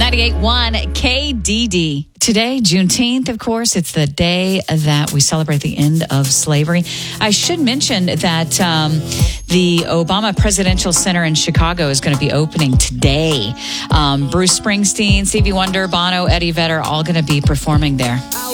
98.1 KDD. Today, Juneteenth, of course, it's the day that we celebrate the end of slavery. I should mention that the Obama Presidential Center in Chicago is going to be opening today. Bruce Springsteen, Stevie Wonder, Bono, Eddie Vedder, all going to be performing there.